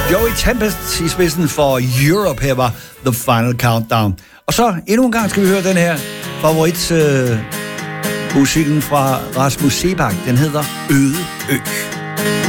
Joey Tempest i spidsen for Europe. Her var The Final Countdown. Og så endnu en gang skal vi høre den her favorit musikken fra Rasmus Seebach. Den hedder Øde Ø.